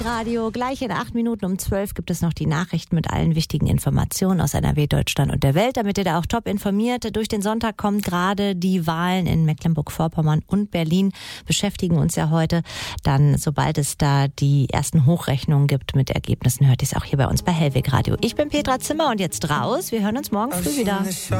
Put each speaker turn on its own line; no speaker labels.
Radio. Gleich in 8 Minuten um 12 gibt es noch die Nachrichten mit allen wichtigen Informationen aus NRW, Deutschland und der Welt, damit ihr da auch top informiert. Durch den Sonntag kommen gerade die Wahlen in Mecklenburg-Vorpommern und Berlin, beschäftigen uns ja heute. Dann, sobald es da die ersten Hochrechnungen gibt mit Ergebnissen, hört ihr es auch hier bei uns bei Hellweg Radio. Ich bin Petra Zimmer und jetzt raus. Wir hören uns morgen früh wieder.